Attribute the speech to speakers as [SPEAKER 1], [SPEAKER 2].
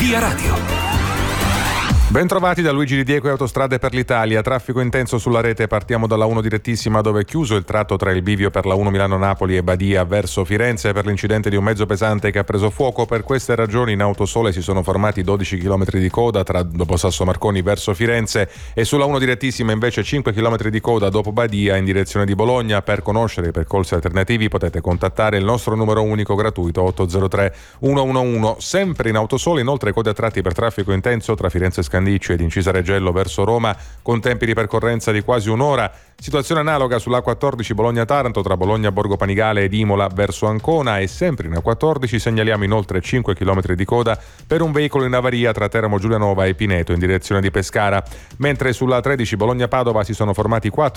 [SPEAKER 1] Via Radio.
[SPEAKER 2] Bentrovati da Luigi Di Diego e Autostrade per l'Italia. Traffico intenso sulla rete, partiamo dalla 1 direttissima dove è chiuso il tratto tra il bivio per la 1 Milano-Napoli e Badia verso Firenze per l'incidente di un mezzo pesante che ha preso fuoco. Per queste ragioni in Autosole si sono formati 12 km di coda dopo Sasso Marconi verso Firenze e sulla 1 direttissima invece 5 km di coda dopo Badia in direzione di Bologna. Per conoscere i percorsi alternativi potete contattare il nostro numero unico gratuito 803 111. Sempre in Autosole inoltre code a tratti per traffico intenso tra Firenze e Scandicci ed Incisa Reggello verso Roma con tempi di percorrenza di quasi un'ora. Situazione analoga sulla A14 Bologna-Taranto tra Bologna Borgo Panigale ed Imola verso Ancona e sempre in A14 segnaliamo inoltre 5 km di coda per un veicolo in avaria tra Teramo Giulianova e Pineto in direzione di Pescara, mentre sulla A13 Bologna-Padova si sono formati 4